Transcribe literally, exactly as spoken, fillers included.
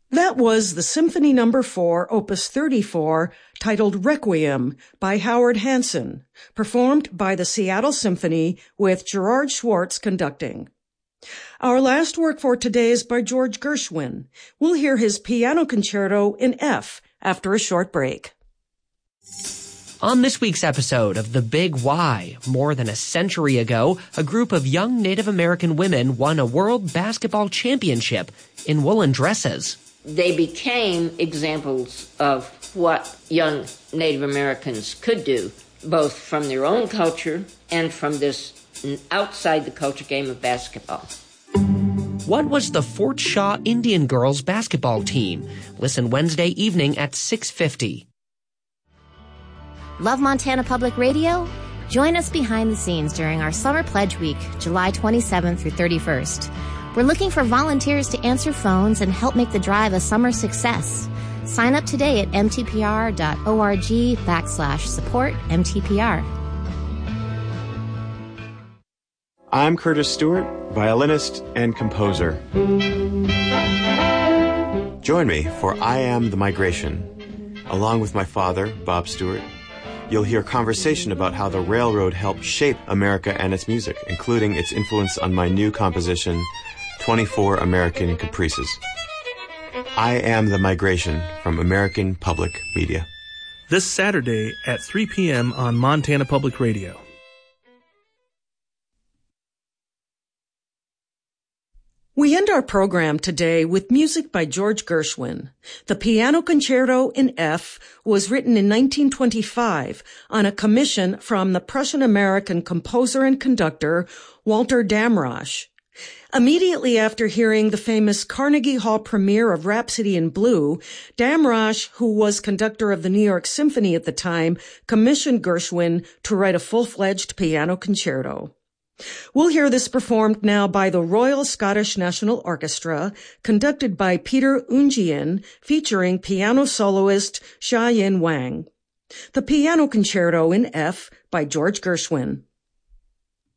That was the Symphony Number four, Opus thirty-four, titled Requiem by Howard Hanson, performed by the Seattle Symphony with Gerard Schwartz conducting. Our last work for today is by George Gershwin. We'll hear his Piano Concerto in F after a short break. On this week's episode of The Big Why, more than a century ago, a group of young Native American women won a World Basketball Championship in woolen dresses. They became examples of what young Native Americans could do, both from their own culture and from this outside the culture game of basketball. What was the Fort Shaw Indian girls basketball team? Listen Wednesday evening at six fifty. Love Montana Public Radio? Join us behind the scenes during our Summer Pledge Week, July twenty-seventh through thirty-first. We're looking for volunteers to answer phones and help make the drive a summer success. Sign up today at mtpr.org backslash support MTPR. I'm Curtis Stewart, violinist and composer. Join me for I Am the Migration. Along with my father, Bob Stewart, you'll hear conversation about how the railroad helped shape America and its music, including its influence on my new composition, twenty-four American Caprices. I Am the Migration from American Public Media. This Saturday at three p.m. on Montana Public Radio. We end our program today with music by George Gershwin. The Piano Concerto in F was written in nineteen twenty-five on a commission from the Prussian-American composer and conductor Walter Damrosch. Immediately after hearing the famous Carnegie Hall premiere of Rhapsody in Blue, Damrosch, who was conductor of the New York Symphony at the time, commissioned Gershwin to write a full-fledged piano concerto. We'll hear this performed now by the Royal Scottish National Orchestra, conducted by Peter Ungian, featuring piano soloist Xia Yin Wang. The Piano Concerto in F by George Gershwin.